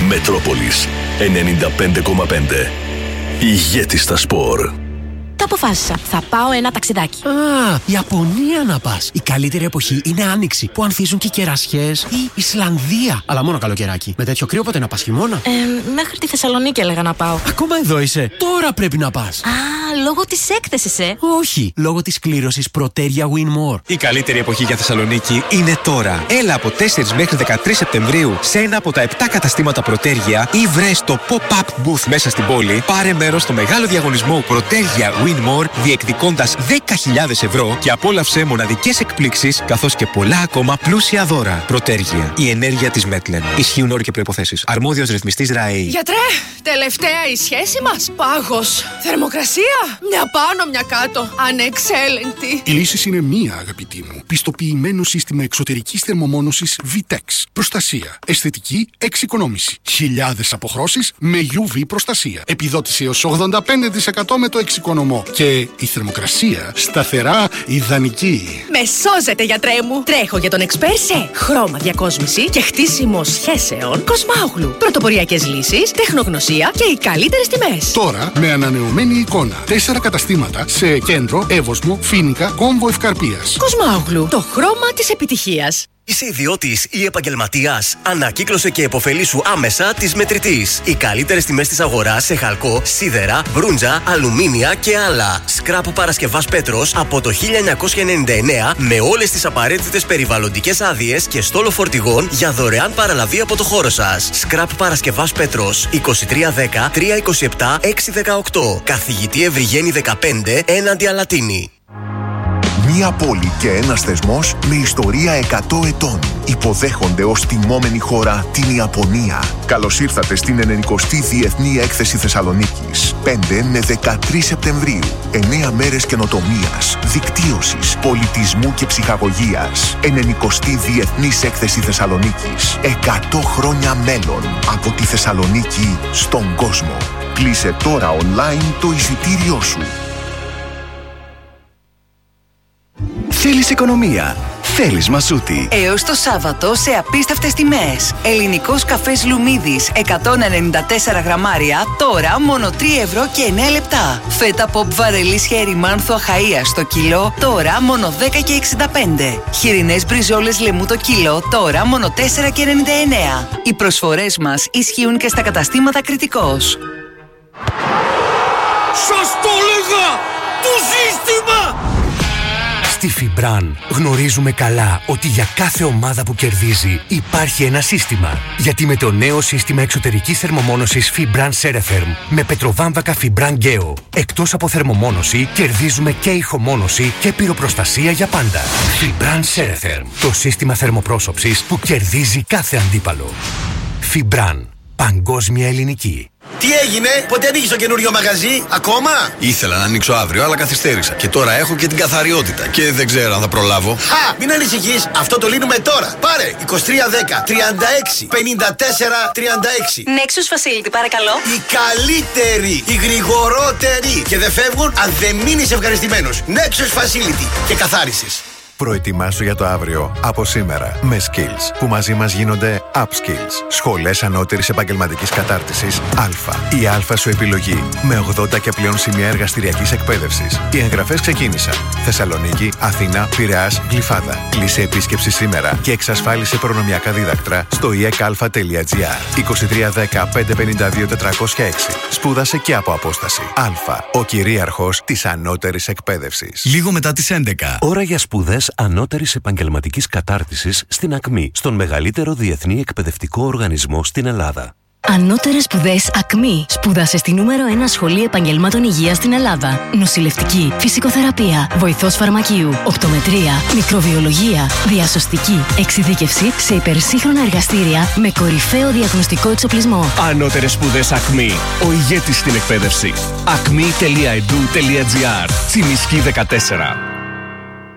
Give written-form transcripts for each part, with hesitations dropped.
Μετρόπολης 95,5. Ηγέτης στα σπορ. Το αποφάσισα. Θα πάω ένα ταξιδάκι. Ιαπωνία να πας. Η καλύτερη εποχή είναι άνοιξη, που ανθίζουν και οι κερασιές. Ή Ισλανδία. Αλλά μόνο καλοκαιράκι. Με τέτοιο κρύο πότε να πας, χειμώνα? Μέχρι τη Θεσσαλονίκη έλεγα να πάω. Ακόμα εδώ είσαι. Τώρα πρέπει να πας. Λόγω της έκθεσης, Όχι. Λόγω της κλήρωσης Proteria Win More. Η καλύτερη εποχή για Θεσσαλονίκη είναι τώρα. Έλα από 4 μέχρι 13 Σεπτεμβρίου σε ένα από τα 7 καταστήματα Proteria ή βρες το pop-up booth μέσα στην πόλη. Πάρε μέρος στο μεγάλο διαγωνισμό Proteria Win More, διεκδικώντας 10.000 ευρώ και απόλαυσε μοναδικές εκπλήξεις καθώς και πολλά ακόμα πλούσια δώρα. Proteria, η ενέργεια της Μέτλεν. Ισχύουν όροι και προϋποθέσεις. Αρμόδιος ρυθμιστής ΡΑΕΗ. Γιατρέ, τελευταία η σχέση μας. Πάγος. Θερμοκρασία. Μια πάνω, μια κάτω. Ανεξέλεγκτη. Η λύση είναι μία, αγαπητή μου. Πιστοποιημένο σύστημα εξωτερικής θερμομόνωσης VTEX. Προστασία. Αισθητική εξοικονόμηση. Χιλιάδες αποχρώσεις με UV προστασία. Επιδότηση έως 85% με το εξοικονομό. Και η θερμοκρασία σταθερά ιδανική. Με σώζετε, γιατρέ μου. Τρέχω για τον expert σε χρώμα διακόσμηση και χτίσιμο σχέσεων Κοσμάουγλου. Πρωτοποριακές λύσεις, τεχνογνωσία και οι καλύτερες τιμές. Τώρα με ανανεωμένη εικόνα. 4 καταστήματα σε Κέντρο, Εύωσμο, Φοίνικα, Κόμβο Ευκαρπίας. Κοσμάουγλου. Το χρώμα της επιτυχίας. Είσαι ιδιώτης ή επαγγελματίας? Ανακύκλωσε και επωφελήσου άμεσα της Μετρητής. Οι καλύτερες τιμές της αγοράς σε χαλκό, σίδερα, μπρούντζα, αλουμίνια και άλλα. Σκράπ Παρασκευάς Πέτρος από το 1999 με όλες τις απαραίτητες περιβαλλοντικές άδειες και στόλο φορτηγών για δωρεάν παραλαβή από το χώρο σας. Σκράπ Παρασκευάς Πέτρος 2310 327 618. Καθηγητή Ευρυγένη 15 έναντι Αλατίνη. Μια πόλη και ένας θεσμός με ιστορία 100 ετών. Υποδέχονται ως τιμόμενη χώρα την Ιαπωνία. Καλώς ήρθατε στην 90η Διεθνή Έκθεση Θεσσαλονίκης. 5 με 13 Σεπτεμβρίου. 9 μέρες καινοτομίας, δικτύωσης, πολιτισμού και ψυχαγωγίας. 90η Διεθνής Έκθεση Θεσσαλονίκης. 100 χρόνια μέλλον. Από τη Θεσσαλονίκη στον κόσμο. Κλείσε τώρα online το εισιτήριό σου. Θέλεις οικονομία? Θέλεις Μασούτη. Έως το Σάββατο σε απίστευτες τιμές. Ελληνικός καφές Λουμίδης 194 γραμμάρια, τώρα μόνο 3 ευρώ και 9 λεπτά. Φέτα pop βαρελής χέρι μάνθου Αχαΐας στο κιλό, τώρα μόνο 10 και 65. Χοιρινές μπριζόλες λεμού το κιλό, τώρα μόνο 4 και 99. Οι προσφορές μας ισχύουν και στα καταστήματα Κρητικός. Σας το έλεγα! Το σύστημα! Στη Φιμπραν γνωρίζουμε καλά ότι για κάθε ομάδα που κερδίζει υπάρχει ένα σύστημα. Γιατί με το νέο σύστημα εξωτερικής θερμομόνωσης Fibran Ceretherm με πετροβάμβακα Fibran Geo, εκτός από θερμομόνωση κερδίζουμε και ηχομόνωση και πυροπροστασία για πάντα. Fibran Ceretherm, το σύστημα θερμοπρόσωψης που κερδίζει κάθε αντίπαλο. Fibran, παγκόσμια ελληνική. Τι έγινε, πότε ανοίγεις το καινούριο μαγαζί, ακόμα? Ήθελα να ανοίξω αύριο, αλλά καθυστέρησα. Και τώρα έχω και την καθαριότητα. Και δεν ξέρω αν θα προλάβω. Μην ανησυχείς, αυτό το λύνουμε τώρα. Πάρε 2310 36 54 36. Nexus Facility, παρακαλώ. Η καλύτερη, η γρηγορότερη. Και δεν φεύγουν αν δεν μείνεις ευχαριστημένος. Nexus Facility και καθάρισες. Προετοιμάσου για το αύριο από σήμερα με Skills, που μαζί μας γίνονται Upskills. Σχολές ανώτερης επαγγελματικής κατάρτισης Α. Η Α σου επιλογή με 80 και πλέον σημεία εργαστηριακής εκπαίδευσης. Οι εγγραφές ξεκίνησαν. Θεσσαλονίκη, Αθήνα, Πειραιάς, Γλυφάδα. Κλείσε επίσκεψη σήμερα και εξασφάλισε προνομιακά δίδακτρα στο iecalfa.gr. 2310 552 406. Σπούδασε και από απόσταση. Α. Ο κυρίαρχος της ανώτερης εκπαίδευσης. Λίγο μετά τις 11. Ώρα για σπουδές ανώτερης επαγγελματικής κατάρτισης στην ΑΚΜΗ, στον μεγαλύτερο διεθνή εκπαιδευτικό οργανισμό στην Ελλάδα. Ανώτερες σπουδές ΑΚΜΗ. Σπούδασε στη νούμερο 1 σχολή επαγγελμάτων υγείας στην Ελλάδα. Νοσηλευτική, φυσικοθεραπεία, βοηθός φαρμακείου, οπτομετρία, μικροβιολογία, διασωστική, εξειδίκευση σε υπερσύγχρονα εργαστήρια με κορυφαίο διαγνωστικό εξοπλισμό. Ανώτερες σπουδές ΑΚΜΗ. Ο ηγέτης στην εκπαίδευση. acmi.edu.gr. Τσιμισκή 14.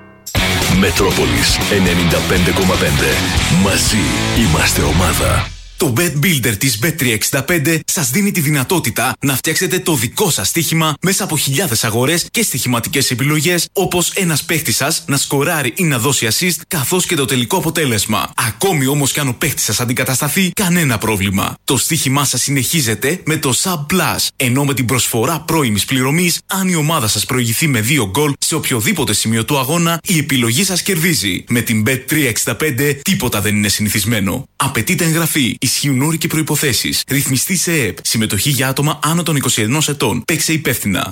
Μετρόπολης 95,5. Μαζί είμαστε ομάδα. Το Bet Builder της Bet365 σας δίνει τη δυνατότητα να φτιάξετε το δικό σας στοίχημα μέσα από χιλιάδες αγορές και στοιχηματικές επιλογές, όπως ένας παίχτης σας να σκοράρει ή να δώσει assist, καθώς και το τελικό αποτέλεσμα. Ακόμη όμως κι αν ο παίχτης σας αντικατασταθεί, κανένα πρόβλημα. Το στοίχημά σας συνεχίζεται με το Sub Plus, ενώ με την προσφορά πρώιμης πληρωμής, αν η ομάδα σας προηγηθεί με 2 γκολ σε οποιοδήποτε σημείο του αγώνα, η επιλογή σας κερδίζει. Με την Bet365 τίποτα δεν είναι συνηθισμένο. Απαιτείται εγγραφή. Ισχύουν όροι και προϋποθέσεις. Ρυθμιστή σε ΕΕΠ. Συμμετοχή για άτομα άνω των 21 ετών. Παίξε υπεύθυνα.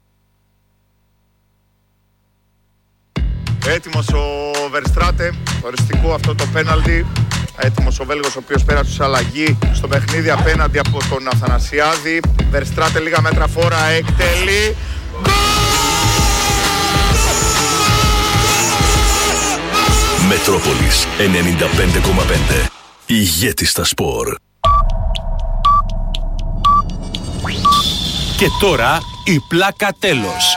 Έτοιμος ο Verstraeten, οριστικό αυτό το πέναλτι. Έτοιμος ο Βέλγος, ο οποίος πέρασε σε αλλαγή στο παιχνίδι απέναντι από τον Αθανασιάδη. Verstraeten λίγα μέτρα φόρα, εκτελεί. Μετρόπολης 95,5. Ηγέτη στα σπορ. Και τώρα η πλάκα τέλος.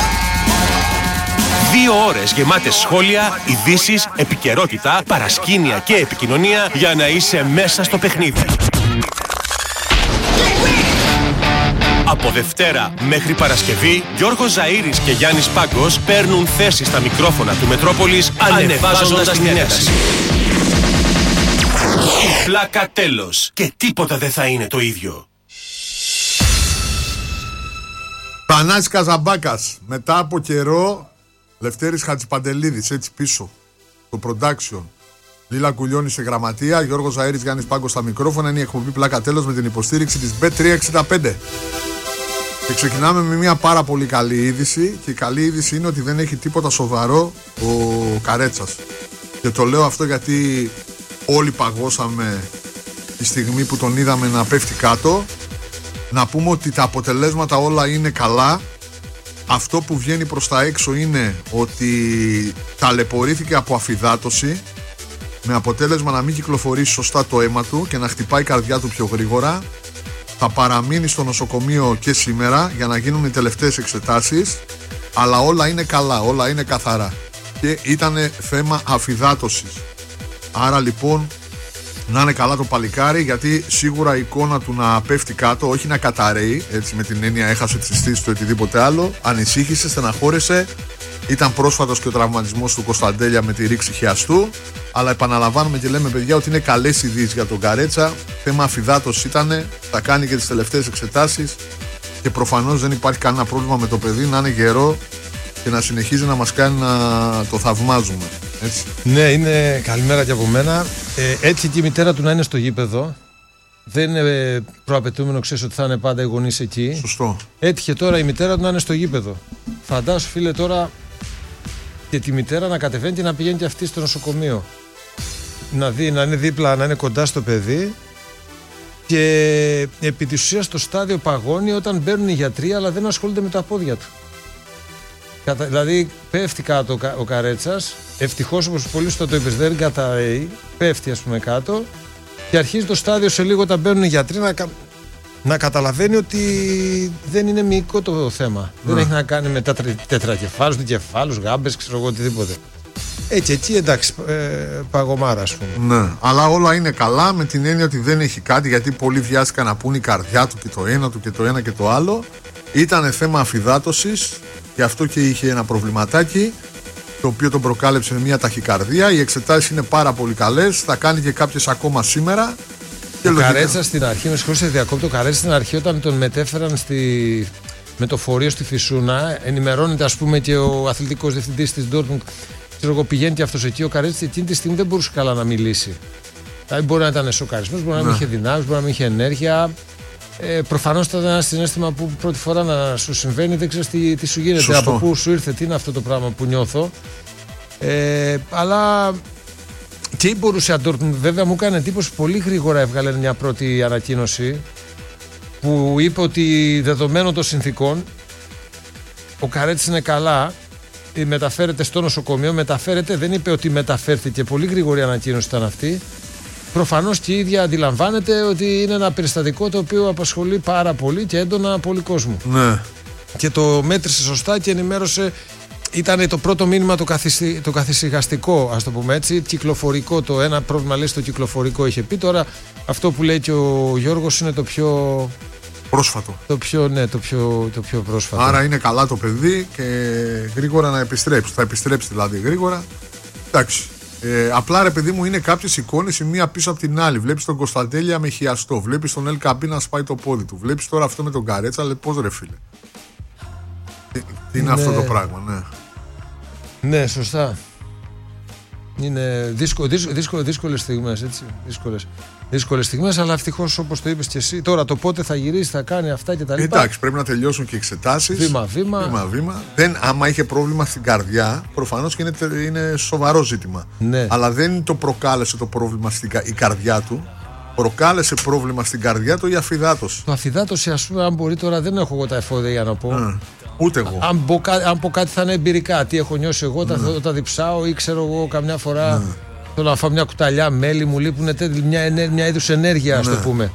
2 ώρες γεμάτες σχόλια, ειδήσεις, επικαιρότητα, παρασκήνια και επικοινωνία για να είσαι μέσα στο παιχνίδι. Από Δευτέρα μέχρι Παρασκευή, Γιώργος Ζαΐρης και Γιάννης Πάγκος παίρνουν θέση στα μικρόφωνα του Μετρόπολης, ανεβάζοντας την ένταση. Η πλάκα τέλος. Και τίποτα δεν θα είναι το ίδιο. Πανάσης Καζαμπάκας. Μετά από καιρό, Λευτέρης Χατζηπαντελίδης, έτσι πίσω. Το production. Λίλα Κουλιώνη σε γραμματεία, Γιώργος Ζαΐρης, Γιάννης Πάγκος στα μικρόφωνα. Είναι η εκπομπή πλάκα τέλος με την υποστήριξη της Bet365. Και ξεκινάμε με μια πάρα πολύ καλή είδηση. Και η καλή είδηση είναι ότι δεν έχει τίποτα σοβαρό ο Καρέτσας. Και το λέω αυτό γιατί όλοι παγώσαμε τη στιγμή που τον είδαμε να πέφτει κάτω. Να πούμε ότι τα αποτελέσματα όλα είναι καλά. Αυτό που βγαίνει προς τα έξω είναι ότι ταλαιπωρήθηκε από αφυδάτωση, με αποτέλεσμα να μην κυκλοφορήσει σωστά το αίμα του και να χτυπάει η καρδιά του πιο γρήγορα. Θα παραμείνει στο νοσοκομείο και σήμερα για να γίνουν οι τελευταίες εξετάσεις, αλλά όλα είναι καλά, όλα είναι καθαρά. Και ήταν θέμα αφυδάτωσης. Άρα λοιπόν να είναι καλά το παλικάρι, γιατί σίγουρα η εικόνα του να πέφτει κάτω, όχι να καταραίει, έτσι με την έννοια έχασε τις αισθήσεις του οτιδήποτε άλλο, ανησύχησε, στεναχώρεσε. Ήταν πρόσφατος και ο τραυματισμός του Κωνσταντέλια με τη ρήξη χιαστού. Αλλά επαναλαμβάνουμε και λέμε, παιδιά, ότι είναι καλές ειδήσεις για τον Καρέτσα. Θέμα αφυδάτωσης ήτανε, θα κάνει και τις τελευταίες εξετάσεις. Και προφανώς δεν υπάρχει κανένα πρόβλημα με το παιδί να είναι γερό και να συνεχίζει να μας κάνει να το θαυμάζουμε. Έτσι. Ναι, είναι καλημέρα και από μένα. Έτσι και η μητέρα του να είναι στο γήπεδο. Δεν είναι προαπαιτούμενο, ξέρεις ότι θα είναι πάντα οι γονείς εκεί. Σωστό. Έτυχε τώρα η μητέρα του να είναι στο γήπεδο. Φαντάσου, φίλε, τώρα και τη μητέρα να κατεβαίνει και να πηγαίνει και αυτή στο νοσοκομείο. Να δει, να είναι δίπλα, να είναι κοντά στο παιδί. Και επί της ουσίας στο στάδιο παγώνει όταν μπαίνουν οι γιατροί, αλλά δεν ασχολούνται με τα πόδια του. Δηλαδή πέφτει κάτω ο Καρέτσας. Ευτυχώς, όπως πολύ σωστά το είπες, δεν καταραίει. Πέφτει, ας πούμε, κάτω. Και αρχίζει το στάδιο σε λίγο όταν μπαίνουν οι γιατροί να καταλαβαίνει ότι δεν είναι μυϊκό το θέμα. Δεν έχει να κάνει με τετρακεφάλους, δικεφάλους, γάμπες, ξέρω εγώ, οτιδήποτε. Έτσι, εκεί εντάξει, παγωμάρα, ας πούμε. Ναι, αλλά όλα είναι καλά με την έννοια ότι δεν έχει κάτι, γιατί πολλοί βιάστηκαν να πούν η καρδιά του και το ένα του και το ένα και το άλλο. Ήταν θέμα αφυδάτωσης, γι' αυτό και είχε ένα προβληματάκι, το οποίο τον προκάλεψε με μια ταχυκαρδία. Οι εξετάσεις είναι πάρα πολύ καλές, θα κάνει και κάποιες ακόμα σήμερα. Ο Καρέτσα στην αρχή, με συγχωρείτε, διακόπτω, ο Καρέτσα στην αρχή όταν τον μετέφεραν με το φορείο στη Φυσούνα, ενημερώνεται, ας πούμε, και ο αθλητικός διευθυντής της Dortmund. Ξέρω εγώ, πηγαίνει και αυτός εκεί. Ο Καρέτσα εκείνη τη στιγμή δεν μπορούσε καλά να μιλήσει. Δηλαδή, μπορεί να ήταν σοκαρισμένος, μπορεί να μην είχε δυνάμεις, μπορεί να μην είχε ενέργεια. Προφανώς ήταν ένα συναίσθημα που πρώτη φορά να σου συμβαίνει, δεν ξέρεις τι σου γίνεται. Σωστό. Από πού σου ήρθε, τι είναι αυτό το πράγμα που νιώθω. Αλλά και η Μπορούσια Ντόρτμουντ, βέβαια, μου έκανε εντύπωση, πολύ γρήγορα έβγαλε μια πρώτη ανακοίνωση που είπε ότι δεδομένων των συνθήκων ο Καρέτς είναι καλά, μεταφέρεται στο νοσοκομείο, δεν είπε ότι μεταφέρθηκε, πολύ γρήγορη ανακοίνωση ήταν αυτή. Προφανώς και η ίδια αντιλαμβάνεται ότι είναι ένα περιστατικό το οποίο απασχολεί πάρα πολύ και έντονα πολύ κόσμο. Ναι. Και το μέτρησε σωστά και ενημέρωσε ήταν το πρώτο μήνυμα το καθησυχαστικό, ας το πούμε έτσι, κυκλοφορικό. Το ένα πρόβλημα λέει στο κυκλοφορικό είχε πει. Τώρα αυτό που λέει και ο Γιώργος είναι το πιο πρόσφατο. Το πιο πρόσφατο. Άρα είναι καλά το παιδί και γρήγορα να επιστρέψει. Θα επιστρέψει δηλαδή γρήγορα. Εντάξει. Απλά ρε παιδί μου, είναι κάποιες εικόνες η μία πίσω από την άλλη. Βλέπεις τον Κωνσταντέλια με χιαστό. Βλέπεις τον Ελ Καμπή να σπάει το πόδι του. Βλέπεις τώρα αυτό με τον Καρέτσα. Λέει πώς ρε φίλε. Τι είναι αυτό το πράγμα, ναι. Ναι, σωστά. Είναι δύσκολες στιγμές, έτσι. Δύσκολες στιγμές, αλλά ευτυχώς όπως το είπες και εσύ. Τώρα το πότε θα γυρίσει, θα κάνει αυτά και τα λοιπά. Εντάξει, πρέπει να τελειώσουν και οι εξετάσεις. Βήμα-βήμα. Άμα είχε πρόβλημα στην καρδιά, προφανώς και είναι σοβαρό ζήτημα. Ναι. Αλλά δεν το προκάλεσε το πρόβλημα η καρδιά του. Προκάλεσε πρόβλημα στην καρδιά του η αφυδάτωση. Το αφυδάτωση, ας πούμε, αν μπορεί τώρα, δεν έχω εγώ τα εφόδια για να πω. Ούτε εγώ. Αν πω κάτι θα είναι εμπειρικά. Τι έχω νιώσει εγώ όταν διψάω ή ξέρω εγώ καμιά φορά. Θέλω να φάω μια κουταλιά μέλι, μου λείπουν μια είδους ενέργεια, ας το πούμε.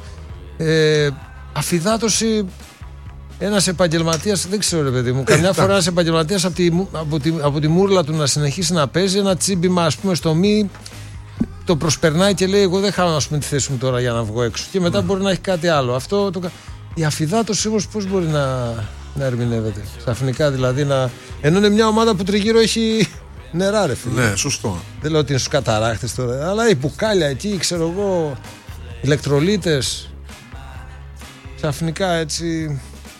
Αφυδάτωση, ένας επαγγελματίας, δεν ξέρω ρε παιδί μου, καμιά φορά ένας επαγγελματίας από τη μούρλα του να συνεχίσει να παίζει ένα τσίμπημα, ας πούμε, στο μη, το προσπερνάει και λέει εγώ δεν χάνω, ας πούμε, τη θέση μου τώρα για να βγω έξω. Και μετά μπορεί να έχει κάτι άλλο. Η αφυδάτωση όμως πώς μπορεί να ερμηνεύεται ξαφνικά, δηλαδή ενώ είναι μια ομάδα που τριγύρω έχει νερά ρε φίλε. Ναι, σωστό. Δεν λέω ότι είναι στους καταράχτες τώρα, αλλά οι μπουκάλια εκεί, ξέρω εγώ, ηλεκτρολίτες, ξαφνικά έτσι.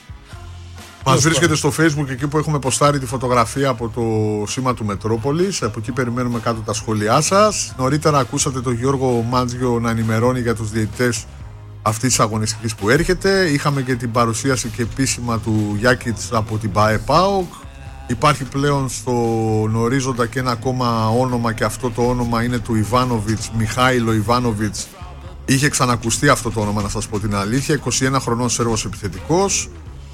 Μας βρίσκεται στο Facebook εκεί που έχουμε ποστάρει τη φωτογραφία από το σήμα του Μετρόπολης. Από εκεί περιμένουμε κάτω τα σχόλιά σας. Νωρίτερα ακούσατε τον Γιώργο Μάντζιο να ενημερώνει για τους διαιτητές αυτής της αγωνιστικής που έρχεται. Είχαμε και την παρουσίαση και επίσημα του Γιάκητς από την ΠΑΕ-ΠΑΟΚ. Υπάρχει πλέον στον ορίζοντα και ένα ακόμα όνομα, και αυτό το όνομα είναι του Ιβάνοβιτς, Μιχάηλο Ιβάνοβιτς. Είχε ξανακουστεί αυτό το όνομα, να σας πω την αλήθεια. 21 χρονών Σέρβος επιθετικός.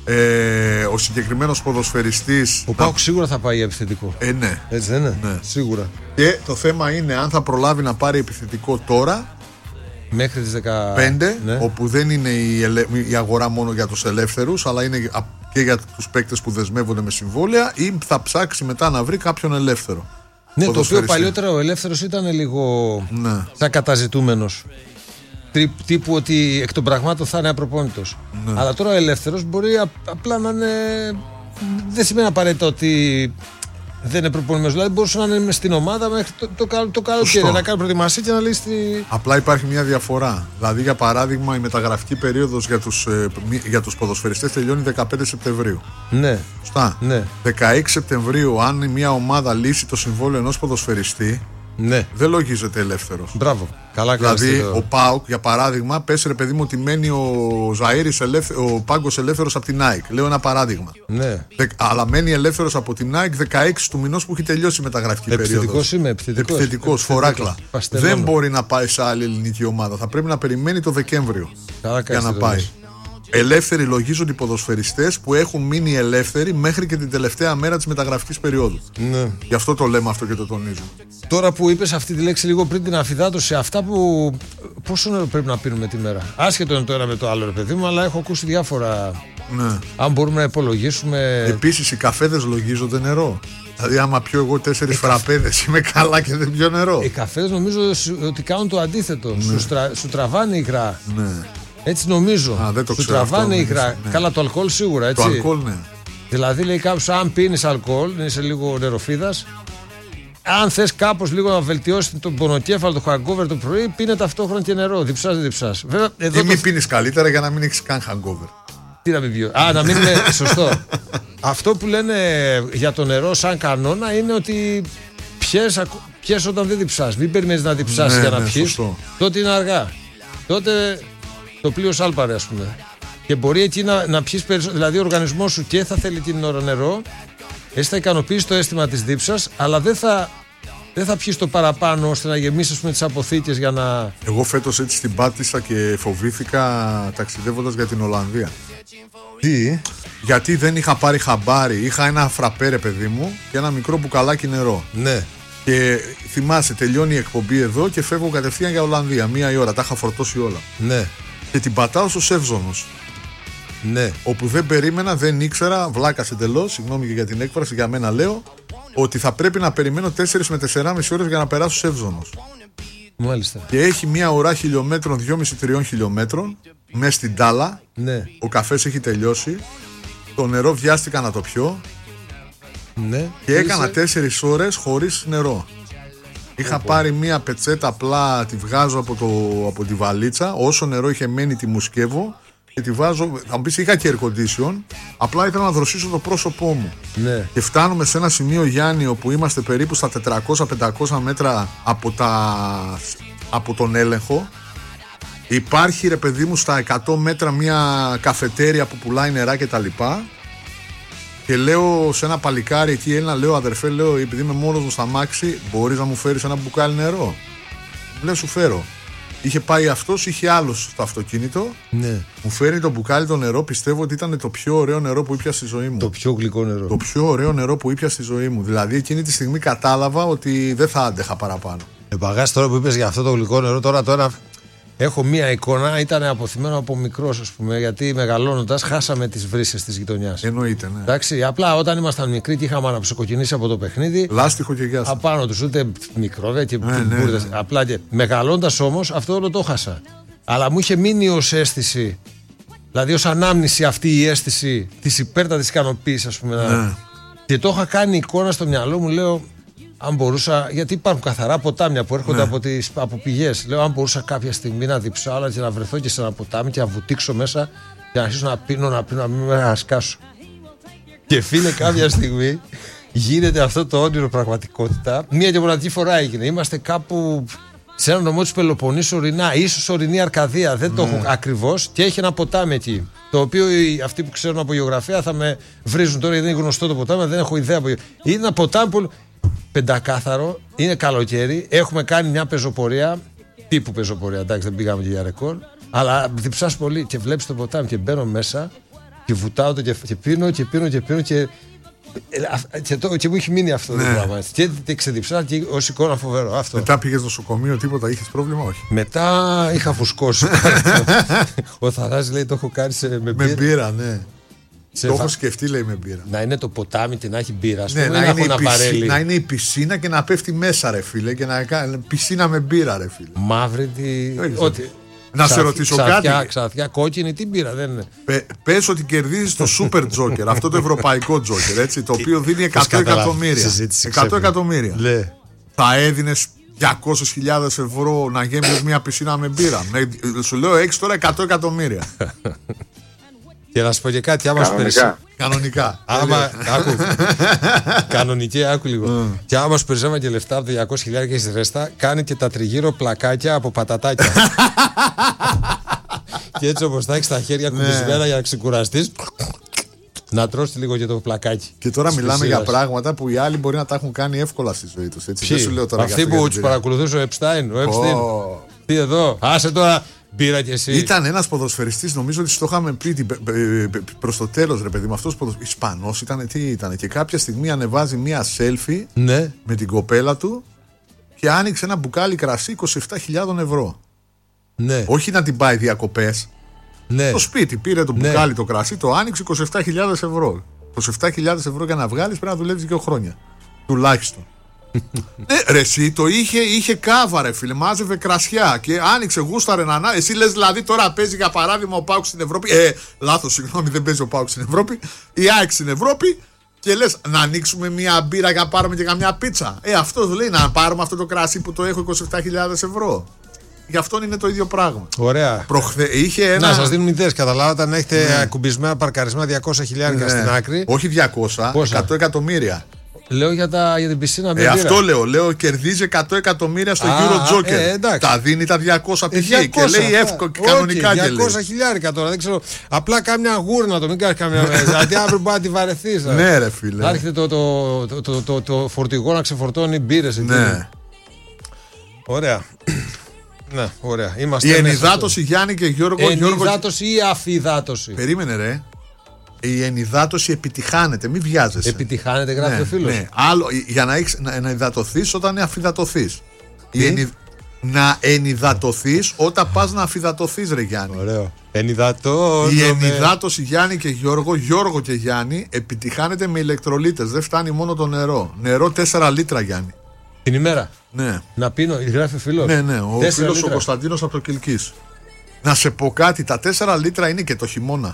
Ο συγκεκριμένος ποδοσφαιριστής. Ο ΠΑΟΚ σίγουρα θα πάει επιθετικό. Ναι. Έτσι δεν είναι? Ναι. Σίγουρα. Και το θέμα είναι αν θα προλάβει να πάρει επιθετικό τώρα, μέχρι τις 15, ναι, όπου δεν είναι η αγορά μόνο για τους ελεύθερους, αλλά είναι και για τους παίκτες που δεσμεύονται με συμβόλαια, ή θα ψάξει μετά να βρει κάποιον ελεύθερο. Ναι, το οποίο παλιότερα ο ελεύθερος ήταν λίγο σαν καταζητούμενος. Τύπου ότι εκ των πραγμάτων θα είναι απροπόνητος. Ναι. Αλλά τώρα ο ελεύθερος μπορεί απλά να είναι. Δεν σημαίνει απαραίτητα ότι δεν είναι προπονημένος. Δηλαδή μπορούσε να είναι στην ομάδα μέχρι το καλοκαίρι, να κάνει προετοιμασία και να λύσει. Απλά υπάρχει μια διαφορά. Δηλαδή, για παράδειγμα, η μεταγραφική περίοδος για τους ποδοσφαιριστές τελειώνει 15 Σεπτεμβρίου. Ναι. Σωστά. Ναι. 16 Σεπτεμβρίου, αν μια ομάδα λύσει το συμβόλαιο ενός ποδοσφαιριστή, ναι, δεν λογίζεται ελεύθερος. Μπράβο. Καλά, δηλαδή, ο ΠΑΟΚ, για παράδειγμα, πες ρε παιδί μου ότι μένει ο Ζαΐρης ο Πάγκος ελεύθερος από την ΑΕΚ. Λέω ένα παράδειγμα. Ναι. Αλλά μένει ελεύθερος από την ΑΕΚ 16 του μηνός που έχει τελειώσει η μεταγραφική περίοδος. Επιθετικός, φοράκλα. Δεν μπορεί να πάει σε άλλη ελληνική ομάδα. Θα πρέπει να περιμένει το Δεκέμβριο για να πάει. Ελεύθεροι λογίζονται οι ποδοσφαιριστές που έχουν μείνει ελεύθεροι μέχρι και την τελευταία μέρα της μεταγραφικής περίοδου. Ναι. Γι' αυτό το λέμε αυτό και το τονίζουμε. Τώρα που είπες αυτή τη λέξη λίγο πριν την αφυδάτωση, αυτά που. Πόσο νερό πρέπει να πίνουμε τη μέρα? Άσχετο είναι το ένα με το άλλο, ρε παιδί μου, αλλά έχω ακούσει διάφορα. Ναι. Αν μπορούμε να υπολογίσουμε. Επίσης, οι καφέδες λογίζονται νερό. Δηλαδή, άμα πιω εγώ 4 φραπέδες, είμαι καλά και δεν πιω νερό. Οι καφέδες νομίζω ότι κάνουν το αντίθετο. Ναι. Σου τραβάνε υγρά. Ναι. Έτσι νομίζω. Δεν το σου τραβάνε υγρά. Ναι. Καλά, το αλκοόλ σίγουρα, έτσι. Το αλκοόλ, ναι. Δηλαδή, λέει κάποιος, αν πίνεις αλκοόλ, είσαι λίγο νεροφίδας. Αν θες κάπως λίγο να βελτιώσει τον πονοκέφαλο, το hangover το πρωί, πίνε ταυτόχρονα και νερό. Διψάς, δεν διψάς. Ή μην πίνεις καλύτερα για να μην έχεις καν hangover. Τι να μην πιω? Να μην είναι σωστό. Αυτό που λένε για το νερό σαν κανόνα είναι ότι πιες όταν δεν διψάς. Μην περιμένεις να διψάσεις για να πιεις. Τότε είναι αργά. Τότε το πλοίο σάλπαρε, ας πούμε. Και μπορεί εκεί να πιεις περισσότερο. Δηλαδή ο οργανισμός σου και θα θέλει την ώρα νερό, εσύ θα ικανοποιήσει το αίσθημα της δίψας, αλλά δεν θα πιεις το παραπάνω ώστε να γεμίσεις, ας πούμε, τις αποθήκες για να. Εγώ φέτος έτσι την πάτησα και φοβήθηκα ταξιδεύοντας για την Ολλανδία. Τι? Γιατί δεν είχα πάρει χαμπάρι. Είχα ένα φραπέ, ρε παιδί μου, και ένα μικρό μπουκαλάκι νερό. Ναι. Και θυμάσαι, τελειώνει η εκπομπή εδώ και φεύγω κατευθείαν για Ολλανδία. 1 η ώρα, τα είχα φορτώσει όλα. Ναι. Και την πατάω στο Σεύζονος. Ναι. Όπου δεν περίμενα, δεν ήξερα, βλάκας εντελώς, συγγνώμη και για την έκφραση, για μένα λέω, ότι θα πρέπει να περιμένω 4 με 4,5 ώρες για να περάσω 7ος. Μάλιστα. Και έχει μια ουρά χιλιόμετρων, 2,5-3 χιλιόμετρων, μέσα στην τάλα. Ναι. Ο καφές έχει τελειώσει. Το νερό βιάστηκα να το πιω. Ναι. Και έκανα 4 ώρες χωρίς νερό. Είχα πάρει μια πετσέτα, απλά τη βγάζω από τη βαλίτσα. Όσο νερό είχε μένει, τη μουσκεύω και τη βάζω. Θα μου πεις, είχα και air condition. Απλά ήθελα να δροσίσω το πρόσωπό μου. Ναι. Και φτάνουμε σε ένα σημείο, Γιάννη, όπου είμαστε περίπου στα 400-500 μέτρα από τον έλεγχο. Υπάρχει, ρε παιδί μου, στα 100 μέτρα μια καφετέρια που πουλάει νερά και τα λοιπά. Και λέω σε ένα παλικάρι εκεί, Έλληνα, λέω, αδερφέ, λέω, επειδή είμαι μόνος μου στα μάξι, μπορείς να μου φέρεις ένα μπουκάλι νερό? Μου λέει, σου φέρω. Είχε πάει αυτός, είχε άλλος στο αυτοκίνητο. Ναι. Μου φέρνει το μπουκάλι το νερό. Πιστεύω ότι ήταν το πιο ωραίο νερό που ήπια στη ζωή μου. Το πιο γλυκό νερό. Το πιο ωραίο νερό που ήπια στη ζωή μου. Δηλαδή εκείνη τη στιγμή κατάλαβα ότι δεν θα άντεχα παραπάνω. Παγάς, τώρα που είπες για αυτό το γλυκό νερό, τώρα έχω μία εικόνα, ήταν αποθυμένο από μικρός, ας πούμε, γιατί μεγαλώνοντας χάσαμε τις βρύσες της γειτονιάς. Εννοείται, ναι. Εντάξει, απλά όταν ήμασταν μικροί και είχαμε αναψοκοκκινήσει από το παιχνίδι. Λάστιχο και γεια σας. Απάνω τους ούτε μικρόβια και μπουρδες. Ναι. Απλά και μεγαλώντας όμως αυτό όλο το χάσα. Αλλά μου είχε μείνει ως αίσθηση, δηλαδή ως ανάμνηση αυτή η αίσθηση της υπέρτατης ικανοποίησης, ας πούμε. Ναι. Και το είχα κάνει εικόνα στο μυαλό μου, λέω. Αν μπορούσα, γιατί υπάρχουν καθαρά ποτάμια που έρχονται από πηγές. Λέω, αν μπορούσα κάποια στιγμή να διψώ άλλα και να βρεθώ και σε ένα ποτάμι και να βουτήξω μέσα και να αρχίσω να πίνω, να μην με ασκάσω. Και φίλε, κάποια στιγμή γίνεται αυτό το όνειρο πραγματικότητα. Μία και μοναδική φορά έγινε. Είμαστε κάπου σε ένα νομό της Πελοποννήσου, ορεινά, ίσως ορεινή Αρκαδία, δεν το έχω ακριβώς, και έχει ένα ποτάμι εκεί. Το οποίο αυτοί που ξέρουν από γεωγραφία θα με βρίζουν τώρα, γιατί δεν είναι γνωστό το ποτάμι, δεν έχω ιδέα. Είναι ένα ποτάμι που. Πεντακάθαρο, είναι καλοκαίρι, έχουμε κάνει μια πεζοπορία, τύπου πεζοπορία, εντάξει, δεν πήγαμε και για ρεκόρ, αλλά διψάς πολύ και βλέπεις το ποτάμι και μπαίνω μέσα και βουτάω το και πίνω και μου έχει μείνει αυτό το πράγμα. Και ξεδιψά και ως εικόνα φοβερό αυτό. Μετά πήγες στο νοσοκομείο, τίποτα, είχες πρόβλημα, όχι? Μετά είχα φουσκώσει. Ο Θανάσης λέει το έχω κάνει με μπύρα, ναι. Το έχω σκεφτεί, λέει, με μπύρα. Να είναι το ποτάμι και να έχει μπύρα. Ναι, να είναι η πισίνα και να πέφτει μέσα, ρε φίλε. Και να κάνει πισίνα με μπύρα, ρε φίλε. Μαύρη. Να σε ρωτήσω κάτι. Ξαθιά, κόκκινη, τι μπύρα, δεν είναι. Πες ότι κερδίζεις το Super Joker, αυτό το ευρωπαϊκό Joker, έτσι, το οποίο δίνει 100 εκατομμύρια. 100 εκατομμύρια. Θα έδινες 200.000 ευρώ να γέμιζες μια πισίνα με μπύρα? Σου λέω, έχεις τώρα 100 εκατομμύρια. Και να σου πω και κάτι, άμα σου περισσεύει. Κανονικά. Κανονική, άκου λίγο. Και άμα σου περισσεύει και λεφτά από τα 200.000 και έχεις ρέστα, κάνει και τα τριγύρω πλακάκια από πατατάκια. Και έτσι όπως θα έχεις τα χέρια κουμπισμένα για να ξεκουραστείς, να τρως λίγο και το πλακάκι. Και τώρα μιλάμε για πράγματα που οι άλλοι μπορεί να τα έχουν κάνει εύκολα στη ζωή τους. Αυτοί που τους παρακολουθούσε ο Επστάιν. Τι εδώ, άσε τώρα. Μπήρα και εσύ. Ήταν ένας ποδοσφαιριστής, νομίζω ότι στο είχαμε πει προς το τέλος, ρε παιδί μου. Αυτός Ισπανός ήταν, τι ήταν? Και κάποια στιγμή ανεβάζει μία selfie με την κοπέλα του και άνοιξε ένα μπουκάλι κρασί 27.000 ευρώ. Ναι. Όχι να την πάει διακοπές. Ναι. Στο σπίτι πήρε το μπουκάλι το κρασί, το άνοιξε 27.000 ευρώ. 27.000 ευρώ για να βγάλεις πρέπει να δουλεύεις 2 χρόνια. Τουλάχιστον. Ναι, ρε, εσύ το είχε κάβα, ρε φίλε, μάζευε κρασιά και άνοιξε, γούσταρε να. Εσύ λες δηλαδή τώρα παίζει για παράδειγμα ο ΠΑΟΚ στην Ευρώπη. Λάθος, συγγνώμη, δεν παίζει ο ΠΑΟΚ στην Ευρώπη. Η ΑΕΚ στην Ευρώπη και λες να ανοίξουμε μια μπύρα και να πάρουμε και καμιά πίτσα. Αυτό λέει, να πάρουμε αυτό το κρασί που το έχω 27.000 ευρώ. Γι' αυτό είναι το ίδιο πράγμα. Ωραία. Είχε ένα... Να σας δίνουν ιδέες, καταλάβατε, να έχετε κουμπισμένα παρκαρισμένα 200.000 στην άκρη. Όχι 200, 100 εκατομμύρια. Λέω για την πισίνα με μπύρα. Αυτό λέω, κερδίζει 100 εκατομμύρια στο Euro Joker. Τα δίνει τα 200 π.χ. και λέει εύκολα κανονικά και λέει. 200.000 τώρα, δεν ξέρω. Απλά κάμια γούρνα το, μην κάνει κάμια μέσα. Γιατί αύριο μπορεί να τη βαρεθείς. Ναι, ρε φίλε. Άρχεται το φορτηγό να ξεφορτώνει μπύρες. Ναι. Ωραία. Ναι, ωραία. Η ενυδάτωση, Γιάννη και Γιώργο. Ενυδάτωση ή αφυδάτωση? Περίμενε, ρε. Η ενυδάτωση επιτυχάνεται, μην βιάζεσαι. Επιτυχάνεται, γράφει ο φίλος. Ναι. Άλλο, για να υδατωθείς όταν αφυδατωθείς. να ενυδατωθείς όταν πας να αφυδατωθείς, ρε Γιάννη. Ωραίο. Ενυδατώνομαι. Η ενυδάτωση, Γιάννη και Γιώργο και Γιάννη, επιτυχάνεται με ηλεκτρολίτες. Δεν φτάνει μόνο το νερό. Νερό 4 λίτρα, Γιάννη. Την ημέρα. Ναι. Να πίνω, γράφει ο φίλος. Ναι. Ο φίλος ο Κωνσταντίνος από το Κιλκής. Να σε πω κάτι, τα 4 λίτρα είναι και το χειμώνα.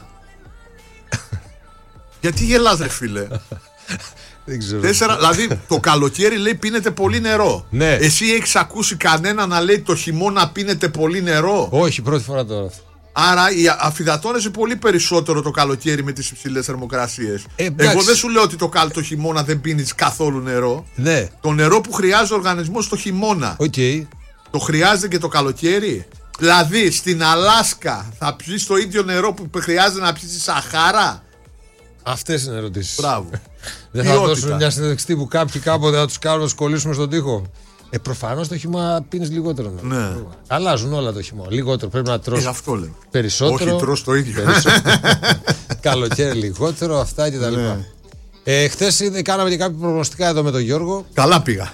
Γιατί γελάς, ρε φίλε? Δεν ξέρω. 4, δηλαδή το καλοκαίρι λέει πίνετε πολύ νερό. Ναι. Εσύ έχεις ακούσει κανένα να λέει το χειμώνα πίνετε πολύ νερό? Όχι, πρώτη φορά τώρα. Άρα αφυδατώνεσαι πολύ περισσότερο το καλοκαίρι με τις υψηλές θερμοκρασίες. Εγώ δεν σου λέω ότι το χειμώνα δεν πίνεις καθόλου νερό. Ναι. Το νερό που χρειάζεται ο οργανισμός το χειμώνα. Το χρειάζεται και το καλοκαίρι. Δηλαδή στην Αλάσκα θα πιεις το ίδιο νερό που χρειάζεται να πιεις στη Σαχάρα? Αυτές είναι ερωτήσεις. Μπράβο. Δεν θα δώσουν μια συνέντευξη τύπου κάποιοι κάποτε να τους κάνουν να σκολίσουμε στον τοίχο? Προφανώς το χειμώνα πίνεις λιγότερο. Ναι. Αλλάζουν όλα το χειμώνα. Λιγότερο πρέπει να τρως. Αυτό λέμε. Περισσότερο. Όχι, τρως το ίδιο. Καλοκαίρι λιγότερο, αυτά και τα λοιπά. Χθες κάναμε και κάποια προγνωστικά εδώ με τον Γιώργο. Καλά πήγα.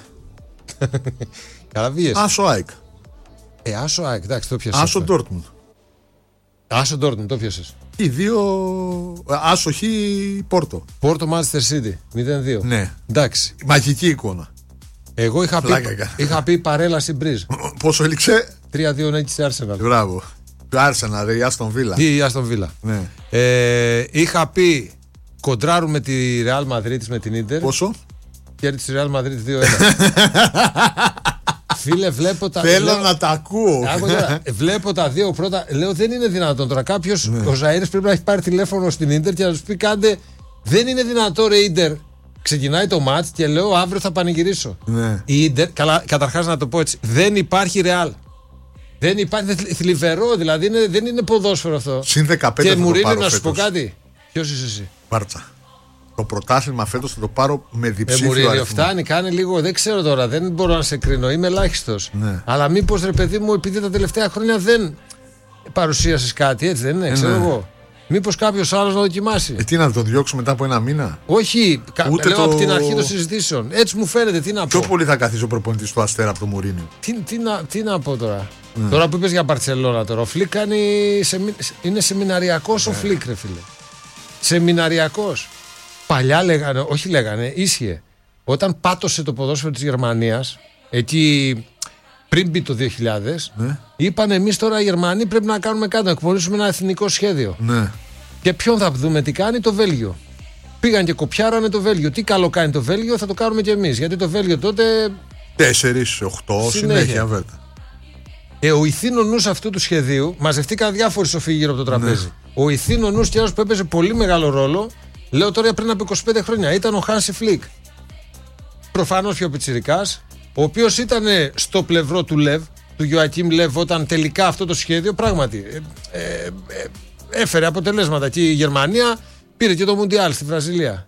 Καλά πήγες. Άσο ΑΕΚ. Άσο ΑΕΚ, εντάξει, το πιάσες. Άσο Ντόρτμουντ. Άσο Ντόρτμουντ, το πιάσες. Οι δύο. Άσο Χ Πόρτο. Πόρτο Manchester City 0-2. Ναι. Εντάξει. Μαγική εικόνα. Εγώ είχα πει παρέλαση μπριζ. Πόσο έληξε? 3-2 νίκησε Arsenal. Μπράβο. Το Arsenal, η Aston Villa. Τι η Aston Villa. Ναι. Είχα πει κοντράρουμε τη Real Madrid με την Inter. Πόσο? Κέρδισε τη Real Madrid 2-1. Φίλε, βλέπω τα. Θέλω να τα ακούω. Βλέπω τα δύο πρώτα. Λέω δεν είναι δυνατόν τώρα. Κάποιος, ο Ζαΐρης πρέπει να έχει πάρει τηλέφωνο στην Ίντερ και να του πει κάντε. Δεν είναι δυνατόν, ρε Ίντερ. Ξεκινάει το μάτς και λέω αύριο θα πανηγυρίσω. Ναι. Η Ίντερ, καταρχάς να το πω έτσι, δεν υπάρχει Ρεάλ. Δεν υπάρχει, θλιβερό δηλαδή, δεν είναι ποδόσφαιρο αυτό. Συν 15 και Μουρίνιο, να σου φέτος. πω κάτι. Ποιος είσαι εσύ? Μπάρτσα. Το πρωτάθλημα φέτος θα το πάρω με διψήφιο Μουρίνιο αριθμό. φτάνει, κάνει λίγο, δεν ξέρω τώρα, δεν μπορώ να σε κρίνω, είμαι ελάχιστος. Ναι. Αλλά μήπως ρε παιδί μου, επειδή τα τελευταία χρόνια δεν παρουσίασες κάτι, έτσι δεν είναι, ξέρω εγώ. Μήπως κάποιος άλλος να δοκιμάσει. Τι να το διώξω μετά από ένα μήνα? Όχι, λέω από την αρχή των συζητήσεων. Έτσι μου φαίνεται, τι να πω. Πιο πολύ θα καθίσει ο προπονητής του Αστέρα από το Μουρίνιο. Τι να πω τώρα. Τώρα που είπες για Μπαρτσελόνα, τώρα ο Φλικ είναι σεμιναριακός ο Φλικ, ρε φίλε. Σεμιναριακός. Παλιά λέγανε, ίσχυε. Όταν πάτωσε το ποδόσφαιρο της Γερμανίας, εκεί πριν μπει το 2000, είπαν εμείς τώρα οι Γερμανοί πρέπει να κάνουμε κάτι, να εκπονήσουμε ένα εθνικό σχέδιο. Ναι. Και ποιον θα δούμε τι κάνει? Το Βέλγιο. Πήγαν και κοπιάρανε το Βέλγιο. Τι καλό κάνει το Βέλγιο, θα το κάνουμε κι εμείς. Γιατί το Βέλγιο τότε. 4-8 συνέχεια βέβαια. Ο ηθήνο νους αυτού του σχεδίου, μαζευτήκαν διάφοροι σοφοί γύρω από το τραπέζι. Ναι. Ο ηθήνο νους και ένας που έπαιζε πολύ μεγάλο ρόλο, λέω τώρα πριν από 25 χρόνια, ήταν ο Χάνσι Φλικ. Προφανώς πιο πιτσιρικάς, ο οποίος ήταν στο πλευρό του Λεβ, του Γιωακίμ Λεβ, όταν τελικά αυτό το σχέδιο πράγματι έφερε αποτελέσματα. Και η Γερμανία πήρε και το Μουντιάλ στη Βραζιλία.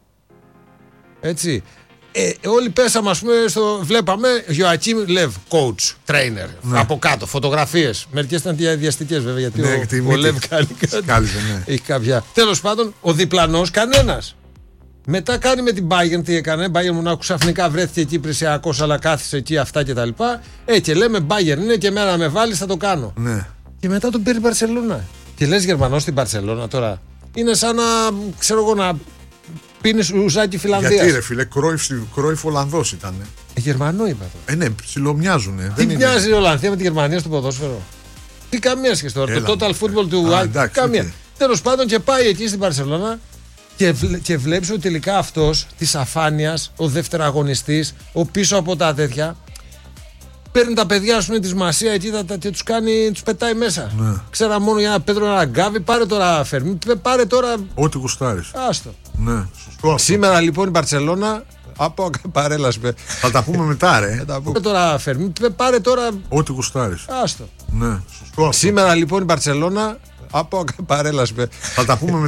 Έτσι. Όλοι πέσαμε, ας πούμε, βλέπαμε Γιωακίμ Λεβ, coach, trainer, από κάτω, φωτογραφίες. Μερικές ήταν διαστικές βέβαια, γιατί ο Λεβ κάνει κάτι. Έχει κάποια. Τέλος πάντων, ο διπλανός κανένας. Μετά κάνει με την Bayern τι έκανε. Bayern Μονάχου ξαφνικά βρέθηκε εκεί πλησιακός, αλλά κάθισε εκεί αυτά κτλ. Και λέμε Bayern είναι και εμένα με βάλει, θα το κάνω. Ναι. Και μετά τον πήρε η Μπαρσελόνα. Και λες Γερμανός στην Μπαρσελόνα τώρα. Είναι σαν να, ξέρω εγώ, να πίνεις ουζάκι Φιλανδίας. Γιατί ρε φίλε, Κρόιφ Ολλανδός ήταν. Γερμανό είπα τώρα. Ναι, ψιλομοιάζουνε. Τι μοιάζει η Ολλανδία με τη Γερμανία στο ποδόσφαιρο? Τι καμία σχέση τώρα. Το total football του καμία. Τέλος πάντων και πάει εκεί στην Μπαρσελόνα. Και βλέπεις ότι τελικά αυτός της αφάνειας, ο δευτεραγωνιστής, ο πίσω από τα τέτοια, παίρνει τα παιδιά σου της Μασία εκεί και τους πετάει μέσα. Ναι. Ξέρα μόνο για ένα Πέτρο να γκάβει, πάρε τώρα Φερμί, πάρε τώρα. Ό,τι γουστάρεις. Άστο. Ναι, σωστό. Σήμερα λοιπόν η Μπαρσελόνα. Από παρέλασπε. Θα τα πούμε μετά, ρε. Τώρα Φερμί, πάρε τώρα. Ό,τι γουστάρεις. Άστο. Ναι, σωστό. Σήμερα λοιπόν η Μπαρσελόνα. Από παρέλασπε. Θα τα πούμε